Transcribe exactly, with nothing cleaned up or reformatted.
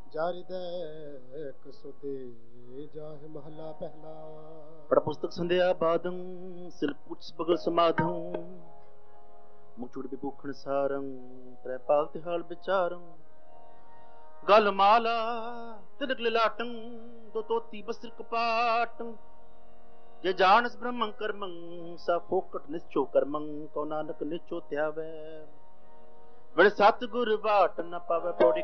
ਜਾਰਿਦੈ ਕਸੁਦੇ ਜਾਹਿ ਮਹਲਾ ਪਹਿਲਾ। ਪੜ ਪੁਸਤਕ ਸੰਧਿਆ ਬਾਦੰ ਸਿਲ ਪੁੱਛ ਬਗਲ ਸਮਾਧੰ ਮੁਚੁੜ ਬਿਭੂਖਣ ਸਾਰੰ ਤ੍ਰੈ ਪਾਲ ਤਿਹਾਲ ਵਿਚਾਰੰ ਗਲ ਮਾਲਾ ਤਿਲਕ ਲਿਲਾਟੰ ਦੋ ਤੋਤੀ ਬਸਰ ਕਪਾਟੰ ਜੇ ਜਾਣਸ ਬ੍ਰਹਮੰ ਕਰਮੰ ਸਾ ਫੋਕਟ ਨਿਸ਼ਚੋ ਕਰਮੰ ਕਉ ਨਾਨਕ ਨਿਚੋ ਧਿਆਵੈ ਬੜੇ ਸਤਿਗੁਰ ਬਾਟ ਨ ਪਾਵੈ ਪੌੜੀ